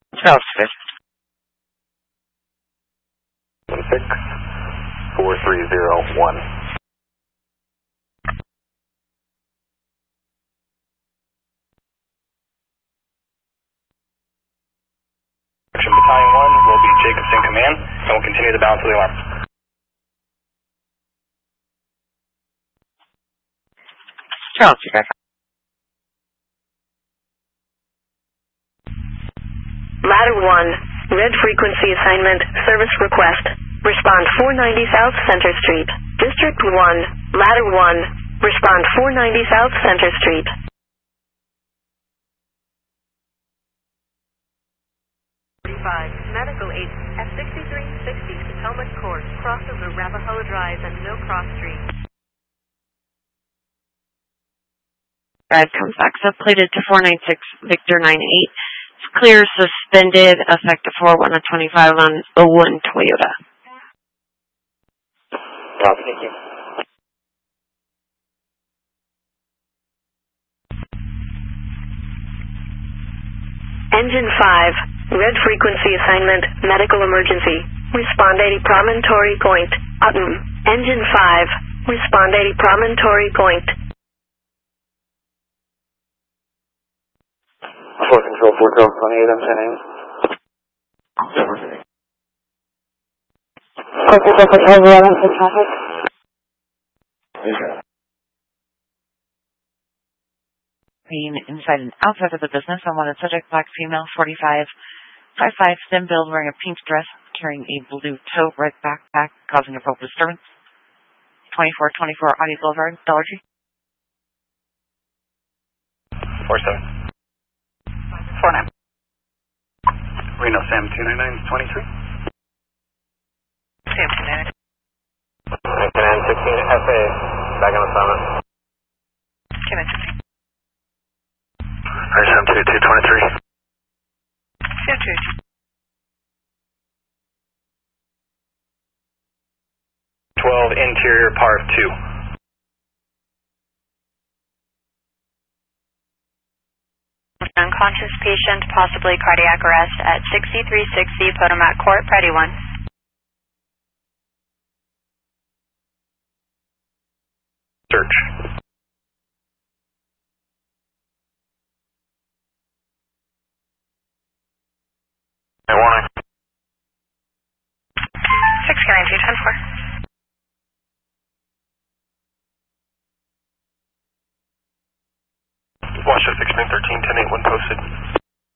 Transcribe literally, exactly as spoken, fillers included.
Charles six. one six four three zero one. Action Battalion one will be Jacobson Command, and will continue the balance of the alarm. Charles six. Ladder one, red frequency assignment, service request. Respond four ninety South Center Street. District one, Ladder one, respond four ninety South Center Street. forty-five, Medical eight, F sixty-three sixty Potomac Court, crosses Arapahoe Drive and Mill Cross Street. Drive comes back subplated to four nine six Victor nine eight. It's clear, suspended, effective four one of twenty-five on oh one Toyota. Copy, thank you. Engine five, red frequency assignment, medical emergency. Respond eighty Promontory Point, Utton. Engine five, respond eighty Promontory Point. four Control four twelve twenty-eight, I'm sending. four Control four twelve eleven for traffic. Being inside and outside of the business, unwanted subject, black female, forty-five, five five, thin build, wearing a pink dress, carrying a blue tote, red backpack, causing a vocal disturbance. twenty-four twenty-four Audi Boulevard, Dollar Tree. four seven. four nine. Reno Sam two nine nine twenty-three. Sam two nine nine. Command sixteen F A, back on assignment. Command sixteen. Sam two two twenty-three. Sam two two. twelve interior part two. Unconscious patient, possibly cardiac arrest at sixty-three sixty Potomac Court, Ready one. Search. Hey, warning. six nine two ten four.